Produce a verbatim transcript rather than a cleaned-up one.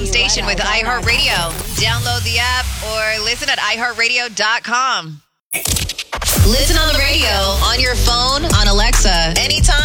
awesome station with iHeartRadio. Download the app or listen at i heart radio dot com. Listen on the radio, on your phone, on Alexa, anytime.